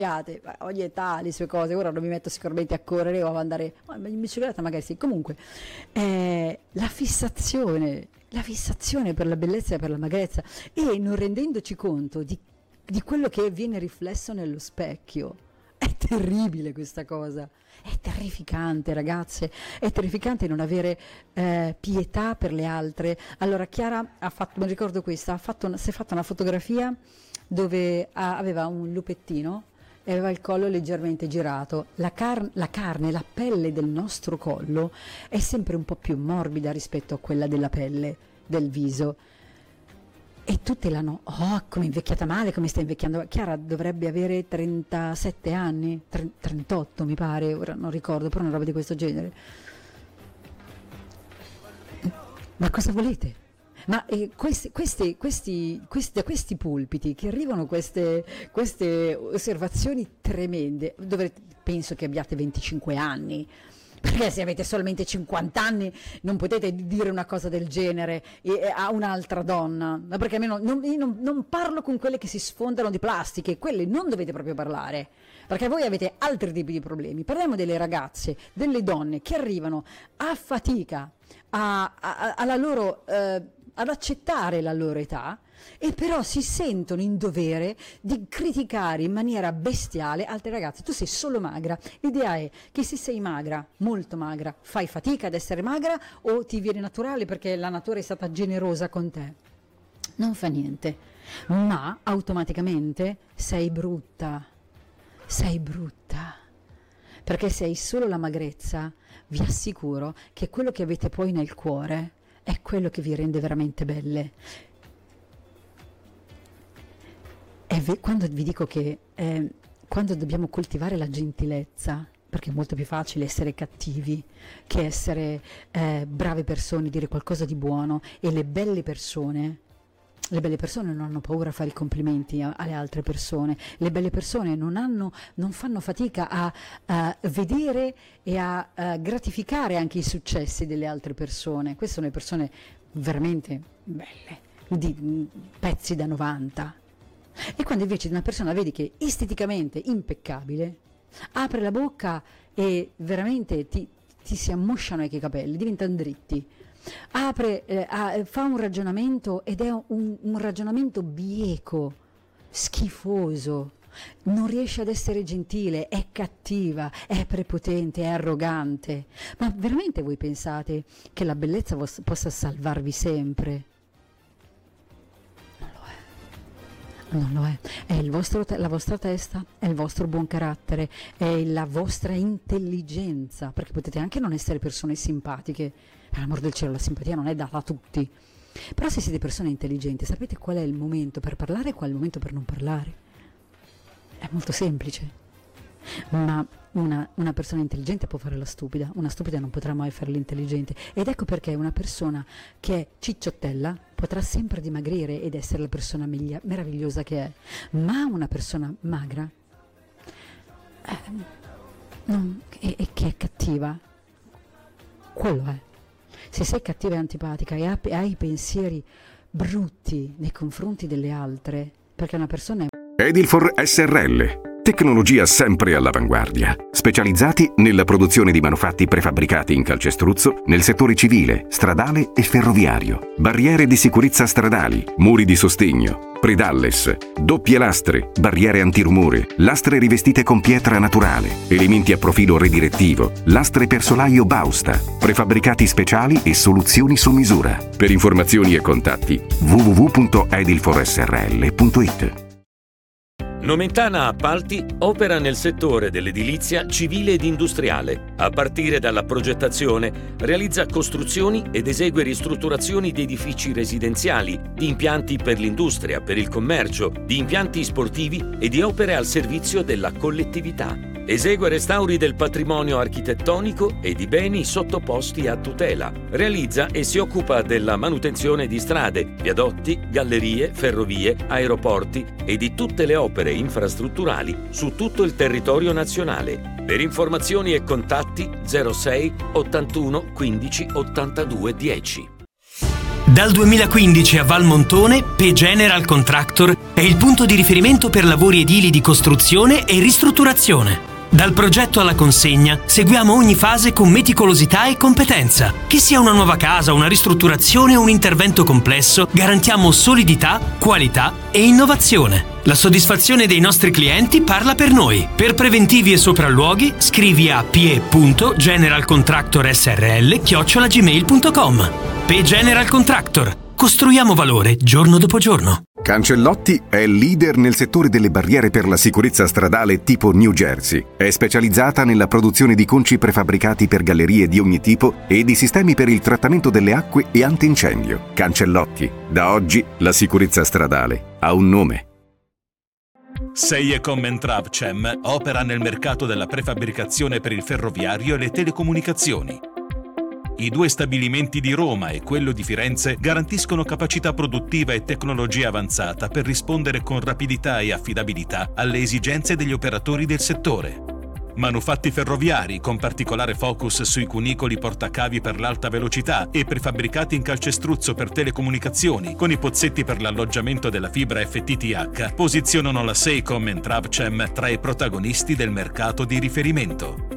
ogni età ha le sue cose. Ora non mi metto sicuramente a correre o ad andare in bicicletta, magari sì. Comunque la fissazione per la bellezza e per la magrezza, e non rendendoci conto di quello che viene riflesso nello specchio. È terribile questa cosa, è terrificante, ragazze, è terrificante non avere pietà per le altre. Allora Chiara ha fatto, mi ricordo questa, si è fatta una fotografia dove aveva un lupettino e aveva il collo leggermente girato. La carne, la pelle del nostro collo è sempre un po' più morbida rispetto a quella della pelle del viso. E tutte l'hanno, come invecchiata male, come sta invecchiando. Chiara dovrebbe avere 37 anni, 38 mi pare, ora non ricordo, però una roba di questo genere. Ma cosa volete? Ma da questi pulpiti che arrivano queste osservazioni tremende, penso che abbiate 25 anni, perché se avete solamente 50 anni non potete dire una cosa del genere a un'altra donna, perché almeno non parlo con quelle che si sfondano di plastiche, quelle non dovete proprio parlare, perché voi avete altri tipi di problemi. Parliamo delle ragazze, delle donne che arrivano a fatica alla loro ad accettare la loro età, e però si sentono in dovere di criticare in maniera bestiale altre ragazze. Tu sei solo magra. L'idea è che se sei magra, molto magra, fai fatica ad essere magra o ti viene naturale perché la natura è stata generosa con te. Non fa niente, ma automaticamente sei brutta, perché se hai solo la magrezza, vi assicuro che quello che avete poi nel cuore è quello che vi rende veramente belle. Quando vi dico che quando dobbiamo coltivare la gentilezza, perché è molto più facile essere cattivi che essere brave persone, dire qualcosa di buono, e le belle persone non hanno paura a fare i complimenti alle altre persone. Le belle persone non fanno fatica a vedere e a gratificare anche i successi delle altre persone. Queste sono le persone veramente belle, di pezzi da 90. E quando invece una persona vedi che è esteticamente impeccabile, apre la bocca e veramente ti si ammosciano anche i capelli, diventano dritti. Fa un ragionamento ed è un ragionamento bieco, schifoso, non riesce ad essere gentile, è cattiva, è prepotente, è arrogante. Ma veramente voi pensate che la bellezza possa salvarvi sempre? Non lo è. È la vostra testa, è il vostro buon carattere, è la vostra intelligenza, perché potete anche non essere persone simpatiche. Per l'amor del cielo, la simpatia non è data a tutti. Però se siete persone intelligenti, sapete qual è il momento per parlare e qual è il momento per non parlare. È molto semplice. Ma una persona intelligente può fare la stupida, una stupida non potrà mai fare l'intelligente. Ed ecco perché una persona che è cicciottella potrà sempre dimagrire ed essere la persona meravigliosa che è. Ma una persona magra e che è cattiva, quello è. Se sei cattiva e antipatica e hai pensieri brutti nei confronti delle altre, perché una persona è... Edilfor SRL. Tecnologia sempre all'avanguardia. Specializzati nella produzione di manufatti prefabbricati in calcestruzzo nel settore civile, stradale e ferroviario. Barriere di sicurezza stradali, muri di sostegno, predalles, doppie lastre, barriere antirumore, lastre rivestite con pietra naturale, elementi a profilo redirettivo, lastre per solaio Bausta, prefabbricati speciali e soluzioni su misura. Per informazioni e contatti www.edilforsrl.it. Nomentana Appalti opera nel settore dell'edilizia civile ed industriale. A partire dalla progettazione, realizza costruzioni ed esegue ristrutturazioni di edifici residenziali, di impianti per l'industria, per il commercio, di impianti sportivi e di opere al servizio della collettività. Esegue restauri del patrimonio architettonico e di beni sottoposti a tutela. Realizza e si occupa della manutenzione di strade, viadotti, gallerie, ferrovie, aeroporti e di tutte le opere infrastrutturali su tutto il territorio nazionale. Per informazioni e contatti 06 81 15 82 10. Dal 2015 a Valmontone, P General Contractor è è il punto di riferimento per lavori edili di costruzione e ristrutturazione. Dal progetto alla consegna seguiamo ogni fase con meticolosità e competenza. Che sia una nuova casa, una ristrutturazione o un intervento complesso, garantiamo solidità, qualità e innovazione. La soddisfazione dei nostri clienti parla per noi. Per preventivi e sopralluoghi scrivi a pie.generalcontractorsrl@gmail.com. P General Contractor. Costruiamo valore giorno dopo giorno. Cancellotti è leader nel settore delle barriere per la sicurezza stradale tipo New Jersey. È specializzata nella produzione di conci prefabbricati per gallerie di ogni tipo e di sistemi per il trattamento delle acque e antincendio. Cancellotti. Da oggi la sicurezza stradale ha un nome. Seiecom Travcem opera nel mercato della prefabbricazione per il ferroviario e le telecomunicazioni. I 2 stabilimenti di Roma e quello di Firenze garantiscono capacità produttiva e tecnologia avanzata per rispondere con rapidità e affidabilità alle esigenze degli operatori del settore. Manufatti ferroviari con particolare focus sui cunicoli portacavi per l'alta velocità e prefabbricati in calcestruzzo per telecomunicazioni con i pozzetti per l'alloggiamento della fibra FTTH posizionano la Seiecom Travcem tra i protagonisti del mercato di riferimento.